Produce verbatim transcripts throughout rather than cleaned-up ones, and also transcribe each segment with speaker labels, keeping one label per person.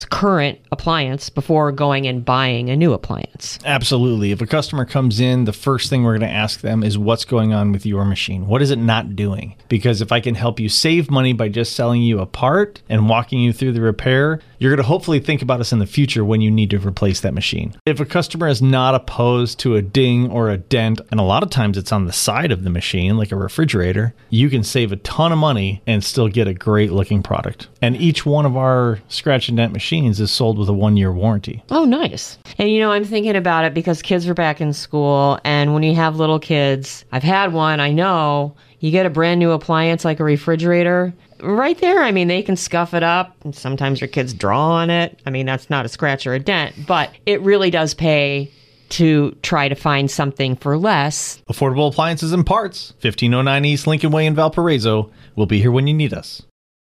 Speaker 1: current appliance before going and buying a new appliance.
Speaker 2: Absolutely. If a customer comes in, the first thing we're going to ask them is what's going on with your machine? What is it not doing? Because if I can help you save money by just selling you a part and walking you through the repair, you're going to hopefully think about us in the future when you need to replace that machine. If a customer is not opposed to a ding or a dent, and a lot of times it's on the side of the machine, like a refrigerator, you can save a ton of money and still get a great looking product. And each one of our scratch and dent machines is sold with a one-year warranty.
Speaker 1: Oh, nice. And, you know, I'm thinking about it because kids are back in school, and when you have little kids, I've had one, I know, you get a brand new appliance like a refrigerator, right there, I mean, they can scuff it up, and sometimes your kids draw on it. I mean, that's not a scratch or a dent, but it really does pay to try to find something for less.
Speaker 2: Affordable Appliances and Parts, fifteen oh nine East Lincoln Way in Valparaiso. We'll be here when you need us.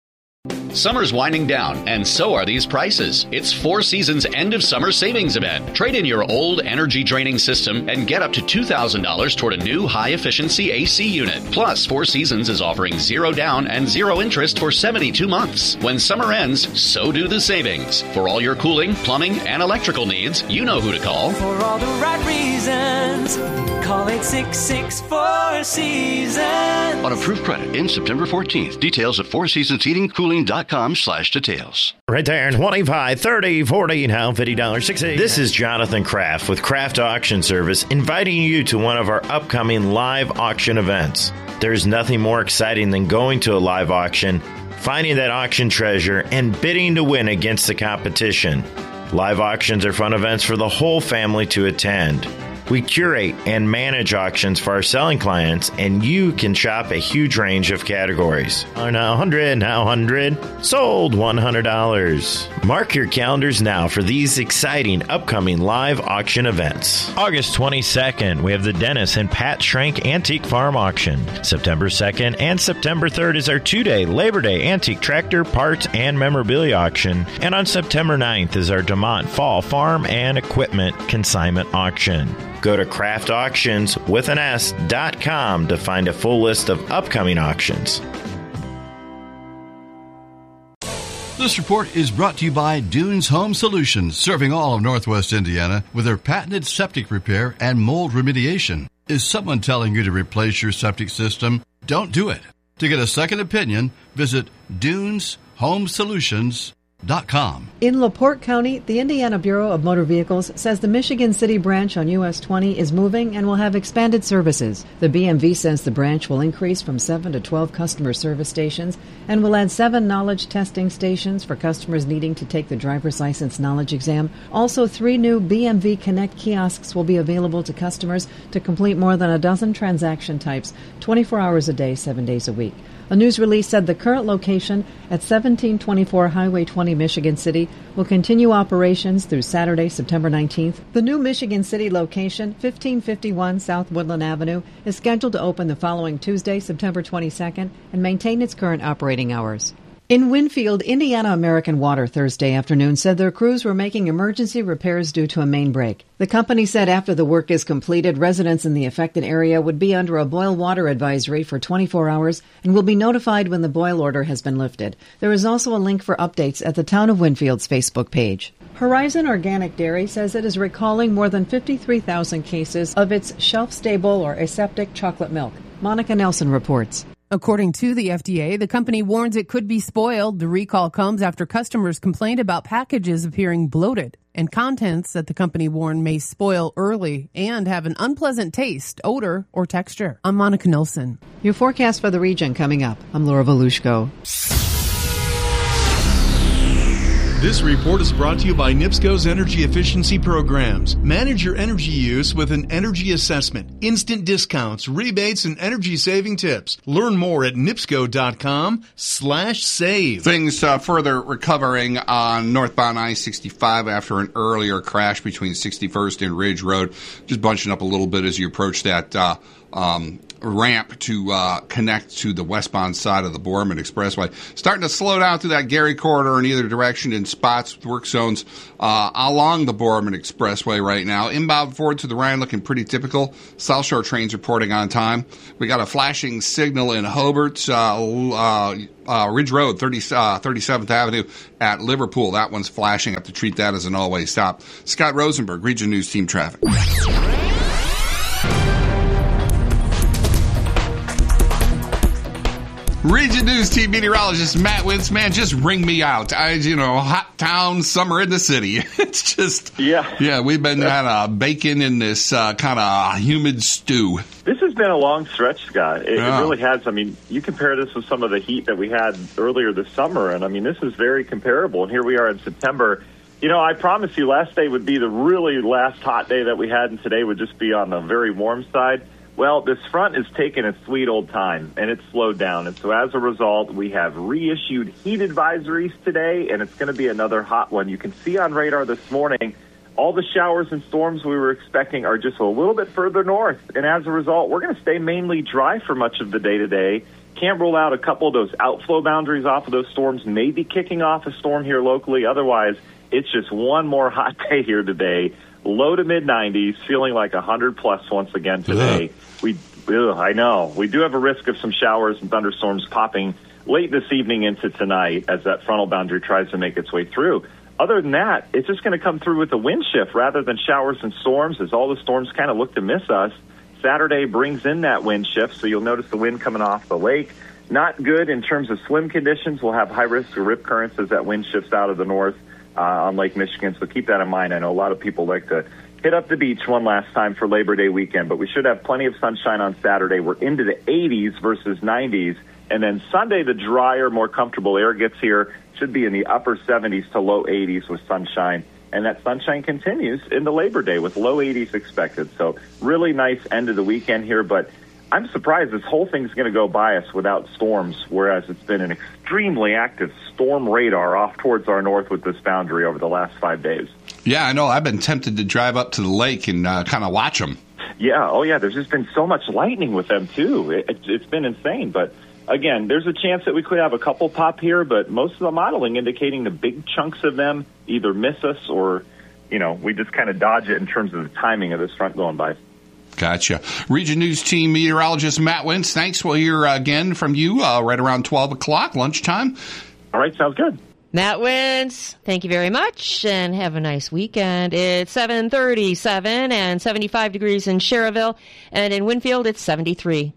Speaker 3: Summer's winding down, and so are these prices. It's Four Seasons End of Summer Savings Event. Trade in your old energy-draining system and get up to two thousand dollars toward a new high-efficiency A C unit. Plus, Four Seasons is offering zero down and zero interest for seventy-two months. When summer ends, so do the savings. For all your cooling, plumbing, and electrical needs, you know who to call.
Speaker 4: For all the right reasons, call eight six six, four seasons.
Speaker 5: On approved credit in September fourteenth. Details at four seasons heating cooling dot com slash details.
Speaker 6: Right there, twenty-five, thirty, forty, now fifty dollars, sixty. This is Jonathan Kraft with Kraft Auction Service, inviting you to one of our upcoming live auction events. There's nothing more exciting than going to a live auction, finding that auction treasure, and bidding to win against the competition. Live auctions are fun events for the whole family to attend. We curate and manage auctions for our selling clients, and you can shop a huge range of categories. Are now one hundred, now one hundred, sold one hundred dollars. Mark your calendars now for these exciting upcoming live auction events.
Speaker 7: August twenty-second, we have the Dennis and Pat Schrank Antique Farm Auction. September second and September third is our two-day Labor Day Antique Tractor, Parts, and Memorabilia Auction. And on September ninth is our DeMont Fall Farm and Equipment Consignment Auction.
Speaker 6: Go to craft auctions with an S dot com to find a full list of upcoming auctions.
Speaker 8: This report is brought to you by Dunes Home Solutions, serving all of Northwest Indiana with their patented septic repair and mold remediation. Is someone telling you to replace your septic system? Don't do it. To get a second opinion, visit dunes home solutions dot com.
Speaker 9: In LaPorte County, the Indiana Bureau of Motor Vehicles says the Michigan City branch on U S twenty is moving and will have expanded services. The B M V says the branch will increase from seven to twelve customer service stations and will add seven knowledge testing stations for customers needing to take the driver's license knowledge exam. Also, three new B M V Connect kiosks will be available to customers to complete more than a dozen transaction types, twenty-four hours a day, seven days a week. A news release said the current location at seventeen twenty-four Highway twenty, Michigan City, will continue operations through Saturday, September nineteenth. The new Michigan City location, fifteen fifty-one South Woodland Avenue, is scheduled to open the following Tuesday, September twenty-second, and maintain its current operating hours. In Winfield, Indiana American Water Thursday afternoon said their crews were making emergency repairs due to a main break. The company said after the work is completed, residents in the affected area would be under a boil water advisory for twenty-four hours and will be notified when the boil order has been lifted. There is also a link for updates at the Town of Winfield's Facebook page. Horizon Organic Dairy says it is recalling more than fifty-three thousand cases of its shelf-stable or aseptic chocolate milk. Monica Nelson reports.
Speaker 10: According to the F D A, the company warns it could be spoiled. The recall comes after customers complained about packages appearing bloated and contents that the company warned may spoil early and have an unpleasant taste, odor, or texture. I'm Monica Nelson.
Speaker 9: Your forecast for the region coming up. I'm Laura Volushko.
Speaker 11: This report is brought to you by NIPSCO's Energy Efficiency Programs. Manage your energy use with an energy assessment, instant discounts, rebates, and energy-saving tips. Learn more at nipsco.com slash save.
Speaker 12: Things uh, further recovering on northbound I sixty-five after an earlier crash between sixty-first and Ridge Road. Just bunching up a little bit as you approach that uh, um, ramp to uh, connect to the westbound side of the Borman Expressway. Starting to slow down through that Gary corridor in either direction in spots with work zones uh, along the Borman Expressway right now. Inbound forward to the Rhine looking pretty typical. South Shore trains reporting on time. We got a flashing signal in Hobart, uh, uh, uh, Ridge Road, thirty, uh, thirty-seventh Avenue at Liverpool. That one's flashing. Have to treat that as an all-way stop. Scott Rosenberg, Region News Team Traffic. Region News Team meteorologist Matt Wintz, man, just ring me out. I, you know, hot town, summer in the city. It's just,
Speaker 13: yeah,
Speaker 12: yeah. We've been kind of baking in this uh, kind of humid stew.
Speaker 13: This has been a long stretch, Scott. It,
Speaker 12: yeah.
Speaker 13: it really has. I mean, you compare this with some of the heat that we had earlier this summer, and I mean, this is very comparable. And here we are in September. You know, I promised you last day would be the really last hot day that we had, and today would just be on the very warm side. Well, this front is taking its sweet old time, and it's slowed down. And so as a result, we have reissued heat advisories today, and it's going to be another hot one. You can see on radar this morning, all the showers and storms we were expecting are just a little bit further north. And as a result, we're going to stay mainly dry for much of the day today. Can't rule out a couple of those outflow boundaries off of those storms, maybe kicking off a storm here locally. Otherwise, it's just one more hot day here today. Low to mid nineties, feeling like one hundred plus once again today. Yeah. We, ugh, I know. We do have a risk of some showers and thunderstorms popping late this evening into tonight as that frontal boundary tries to make its way through. Other than that, it's just going to come through with a wind shift rather than showers and storms, as all the storms kind of look to miss us. Saturday brings in that wind shift, so you'll notice the wind coming off the lake. Not good in terms of swim conditions. We'll have high risk of rip currents as that wind shifts out of the north uh, on Lake Michigan, so keep that in mind. I know a lot of people like to hit up the beach one last time for Labor Day weekend, but we should have plenty of sunshine on Saturday. We're into the eighties versus nineties, and then Sunday the drier, more comfortable air gets here. Should be in the upper seventies to low eighties with sunshine, and that sunshine continues into Labor Day with low eighties expected. So really nice end of the weekend here, but I'm surprised this whole thing's going to go by us without storms, whereas it's been an extremely active storm radar off towards our north with this boundary over the last five days.
Speaker 12: Yeah, I know. I've been tempted to drive up to the lake and uh, kind of watch them.
Speaker 13: Yeah, oh yeah, there's just been so much lightning with them, too. It, it, it's been insane, but again, there's a chance that we could have a couple pop here, but most of the modeling indicating the big chunks of them either miss us or, you know, we just kind of dodge it in terms of the timing of this front going by.
Speaker 12: Gotcha. Region News Team meteorologist Matt Wintz, thanks. We'll hear again from you uh, right around twelve o'clock, lunchtime.
Speaker 13: All right, sounds good.
Speaker 1: Matt Wintz, thank you very much, and have a nice weekend. It's seven thirty-seven and seventy-five degrees in Sherrville, and in Winfield it's seventy-three.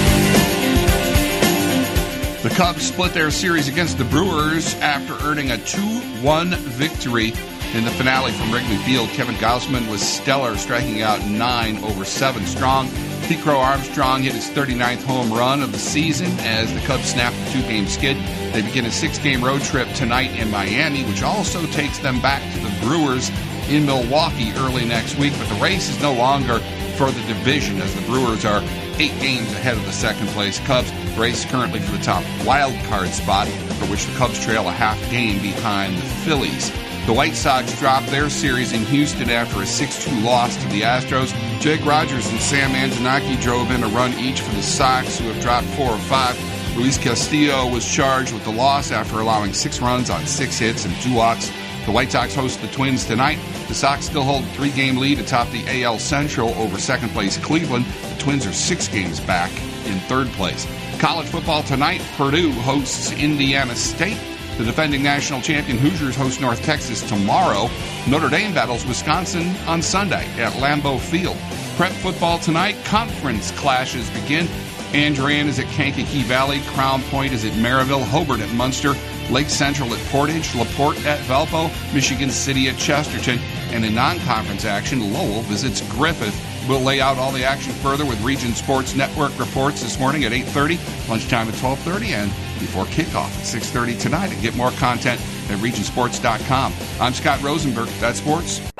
Speaker 12: The Cubs split their series against the Brewers after earning a two one victory in the finale from Wrigley Field. Kevin Gausman was stellar, striking out nine over seven strong. Pete Crow Armstrong hit his thirty-ninth home run of the season as the Cubs snapped a two-game skid. They begin a six-game road trip tonight in Miami, which also takes them back to the Brewers in Milwaukee early next week. But the race is no longer for the division as the Brewers are eight games ahead of the second-place Cubs. Race currently for the top wild card spot, for which the Cubs trail a half game behind the Phillies. The White Sox dropped their series in Houston after a six two loss to the Astros. Jake Rogers and Sam Antonaki drove in a run each for the Sox, who have dropped four or five. Luis Castillo was charged with the loss after allowing six runs on six hits and two walks. The White Sox host the Twins tonight. The Sox still hold a three-game lead atop the A L Central over second-place Cleveland. The Twins are six games back in third place. College football tonight, Purdue hosts Indiana State. The defending national champion Hoosiers host North Texas tomorrow. Notre Dame battles Wisconsin on Sunday at Lambeau Field. Prep football tonight, conference clashes begin. Andrean is at Kankakee Valley. Crown Point is at Maryville. Hobart at Munster. Lake Central at Portage. LaPorte at Valpo. Michigan City at Chesterton. And in non-conference action, Lowell visits Griffith. We'll lay out all the action further with Region Sports Network reports this morning at eight thirty, lunchtime at twelve thirty, and before kickoff at six thirty tonight. And get more content at region sports dot com. I'm Scott Rosenberg. That's sports.